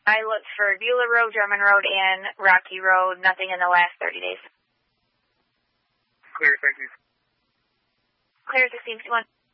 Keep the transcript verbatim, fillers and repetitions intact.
I looked for Beulah Road, German Road, and Rocky Road. Nothing in the last thirty days. Clear, thank you. Clear, sixteen fifty-one.